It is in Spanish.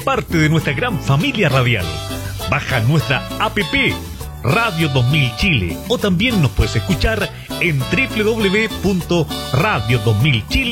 parte de nuestra gran familia radial. Baja nuestra app Radio 2000 Chile o también nos puedes escuchar en www.radio2000chile.cl.